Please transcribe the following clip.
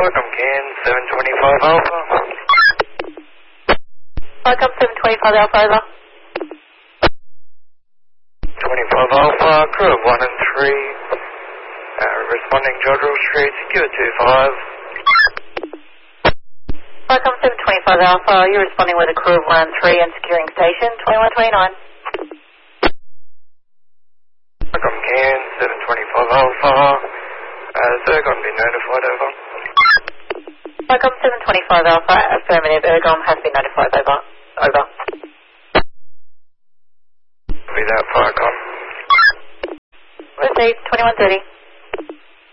Welcome, Can 725 Alpha. Welcome, 725 Alpha, over. 25 Alpha, crew of 1 and 3. Responding Jodrell Street, secure 25. Welcome, 725 Alpha. You're responding with a crew of 1 and 3 and securing station 2129. Welcome, Can 725 Alpha. Ergon be notified, over. Welcome, 725 Alpha. Affirmative, Ergon has been notified, over. Over. Be that Firecon. Received, 2130.